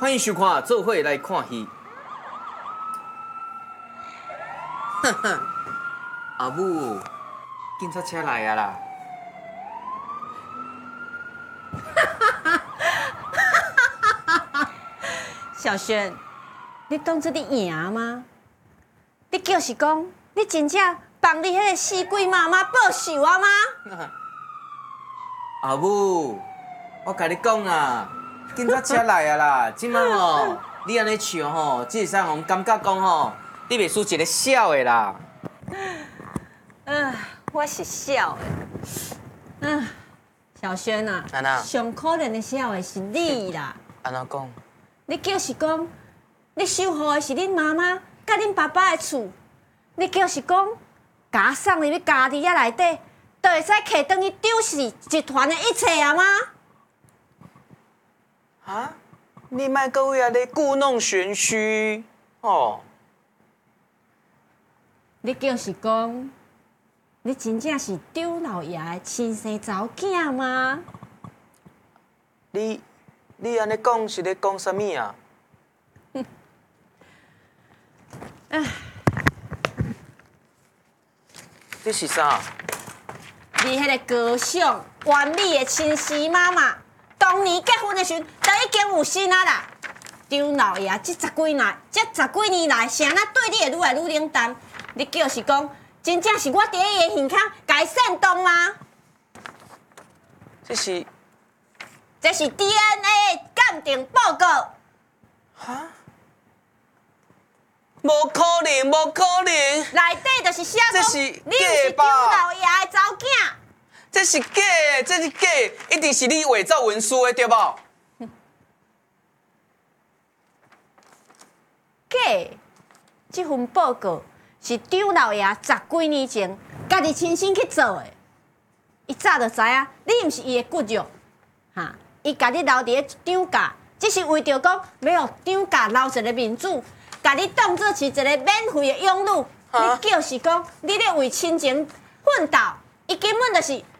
欢迎收看，做伙来看戏。哼哼，阿母，警察车来啊啦！ 小轩，你当作你赢吗？你就是讲，你真正帮你迄个死鬼妈妈报仇啊吗？ 阿母，我甲你讲啊，警察车来啊啦！即摆吼，你安尼唱吼，只会使互感觉讲吼，你袂输一个小的啦。 我是小的。小轩啊， 安那上可怜的小的是你啦。 安怎讲？ 你就是讲，你守护的是恁妈妈甲恁爸爸的厝，你就是讲，甲我送入去家己遐内底，就会使摕转去丢死集团的一切啊吗？ 啊？你莫搁位啊咧故弄玄虚哦！ 你就是讲，你真正是丢老爷的亲生查某囝吗？ 你安尼讲是咧讲啥物啊？这是啥？ 你迄个高尚完美的亲生妈妈，当年结婚的时阵就已经有生啊啦。张老爷这十几年来，谁那对你会愈来愈冷淡？你就是讲，真正是我伫伊的耳孔甲伊煽动吗？ 这是 DNA 鉴定报告。 哈？无可能，无可能！ 内底就是写讲， 这是你是张老爷的查某囝。 这是假的，这是假的，一定是你伪造文书的，对无？ 假的，这份报告是张老爷10几年前家己亲身去做的。伊早就知影你毋是伊的骨肉，哈，伊家己留伫咧张家，只是为着讲要互张家留一个面子，甲你当作是一个免费的养女。你就是讲你咧为亲情奋斗，伊根本就是